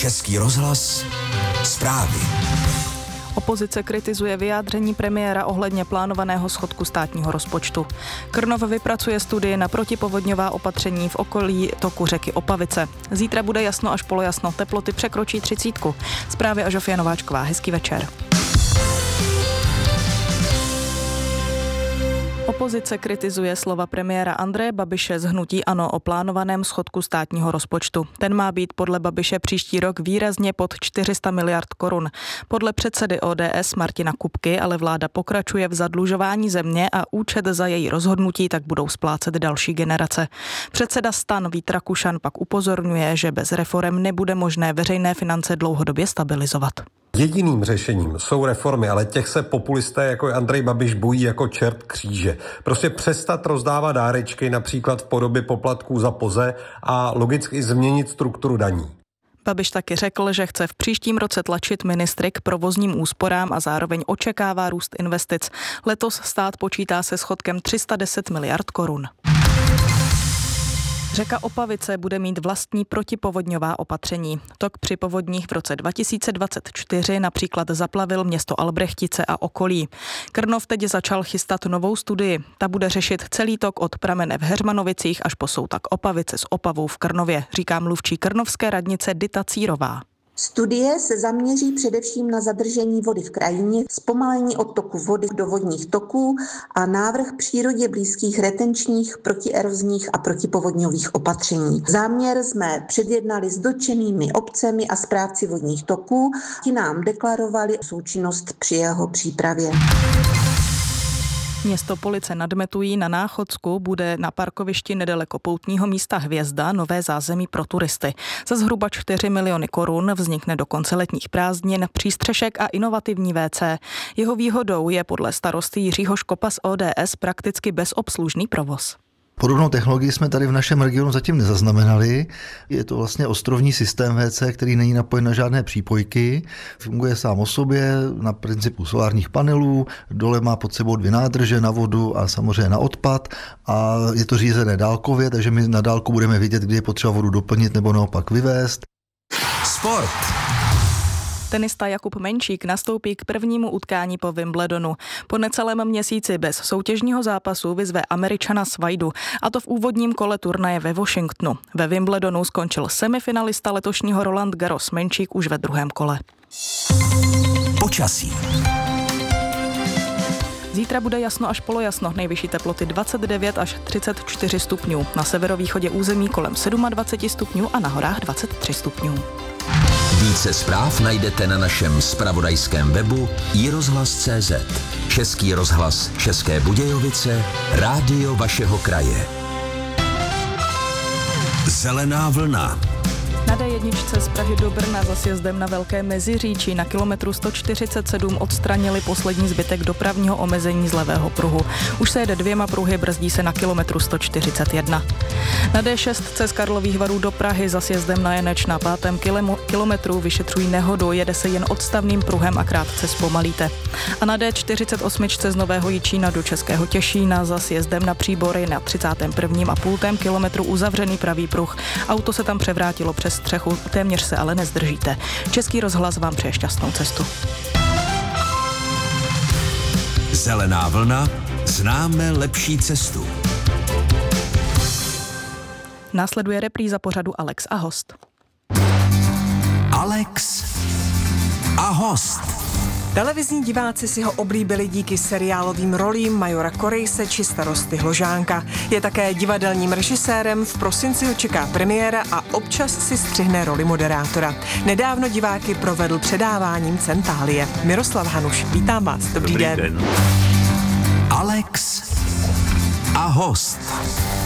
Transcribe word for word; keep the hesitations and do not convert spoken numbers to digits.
Český rozhlas zprávy. Opozice kritizuje vyjádření premiéra ohledně plánovaného schodku státního rozpočtu. Krnov vypracuje studii na protipovodňová opatření v okolí toku řeky Opavice. Zítra bude jasno až polojasno, teploty překročí třicítku. Zprávy a Žofia Nováčková. Hezký večer. Opozice kritizuje slova premiéra Andreje Babiše z hnutí ANO o plánovaném schodku státního rozpočtu. Ten má být podle Babiše příští rok výrazně pod čtyři sta miliard korun. Podle předsedy O D S Martina Kupky ale vláda pokračuje v zadlužování země a účet za její rozhodnutí tak budou splácet další generace. Předseda STAN Vít Rakušan pak upozorňuje, že bez reforem nebude možné veřejné finance dlouhodobě stabilizovat. Jediným řešením jsou reformy, ale těch se populisté jako Andrej Babiš bojí jako čert kříže. Prostě přestat rozdávat dárečky, například v podobě poplatků za POZE, a logicky změnit strukturu daní. Babiš taky řekl, že chce v příštím roce tlačit ministry k provozním úsporám a zároveň očekává růst investic. Letos stát počítá se schodkem tři sta deset miliard korun. Řeka Opavice bude mít vlastní protipovodňová opatření. Tok při povodních v roce dva tisíce dvacet čtyři například zaplavil město Albrechtice a okolí. Krnov teď začal chystat novou studii. Ta bude řešit celý tok od pramene v Heřmanovicích až po soutak Opavice s Opavou v Krnově, říká mluvčí krnovské radnice Dita Círová. Studie se zaměří především na zadržení vody v krajině, zpomalení odtoku vody do vodních toků a návrh přírodě blízkých retenčních, protierozních a protipovodňových opatření. Záměr jsme předjednali s dotčenými obcemi a správci vodních toků. Ti nám deklarovali součinnost při jeho přípravě. Město Police nad Metují na Náchodsku bude na parkovišti nedaleko poutního místa Hvězda nové zázemí pro turisty. Za zhruba čtyři miliony korun vznikne do konce letních prázdnin přístřešek a inovativní vé cé. Jeho výhodou je podle starosty Jiřího Škopa z O D S prakticky bezobslužný provoz. Podobnou technologii jsme tady v našem regionu zatím nezaznamenali. Je to vlastně ostrovní systém vé cé, který není napojen na žádné přípojky. Funguje sám o sobě na principu solárních panelů. Dole má pod sebou dvě nádrže na vodu a samozřejmě na odpad. A je to řízené dálkově, takže my na dálku budeme vidět, kdy je potřeba vodu doplnit nebo naopak vyvést. Sport. Tenista Jakub Menčík nastoupí k prvnímu utkání po Wimbledonu. Po necelém měsíci bez soutěžního zápasu vyzve Američana Svajdu, a to v úvodním kole turnaje ve Washingtonu. Ve Wimbledonu skončil semifinalista letošního Roland Garros Menčík už ve druhém kole. Počasí. Zítra bude jasno až polojasno, nejvyšší teploty dvacet devět až třicet čtyři stupňů. Na severovýchodě území kolem dvacet sedm stupňů a na horách dvacet tři stupňů. Více zpráv najdete na našem zpravodajském webu i rozhlas tečka cé zet. Český rozhlas České Budějovice, rádio vašeho kraje. Zelená vlna. Na dé jedna z Prahy do Brna za sjezdem na Velké Meziříčí na kilometru sto čtyřicet sedm odstranili poslední zbytek dopravního omezení z levého pruhu. Už se jede dvěma pruhy, brzdí se na kilometru sto čtyřicet jedna. Na dé šest z Karlových Varů do Prahy za sjezdem na Jeneč na pátém kilometru vyšetřují nehodu, jede se jen odstavným pruhem a krátce zpomalíte. A na dé čtyřicet osm z Nového Jičína do Českého Těšína za sjezdem na Příbory na třicátém prvním a půltém kilometru uzavřený pravý pruh. Auto se tam převrátilo přes střechu, téměř se ale nezdržíte. Český rozhlas vám přeje šťastnou cestu. Zelená vlna, známe lepší cestu. Následuje repríza pořadu Alex a host. Alex a host. Televizní diváci si ho oblíbili díky seriálovým rolím Majora Korejse či starosty Hložánka. Je také divadelním režisérem, v prosinci ho čeká premiéra a občas si střihne roli moderátora. Nedávno diváky provedl předáváním Centálie. Miroslav Hanuš, vítám vás. Dobrý, Dobrý den. den. Alex a host.